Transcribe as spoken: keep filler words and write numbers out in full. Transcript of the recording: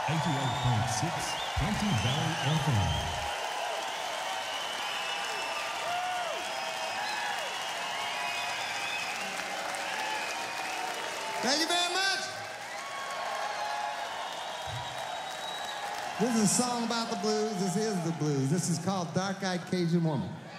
eighty-eight point six, Plenty Valley F M. Thank you very much. This is a song about the blues. This is the blues. This is called Dark-Eyed Cajun Woman.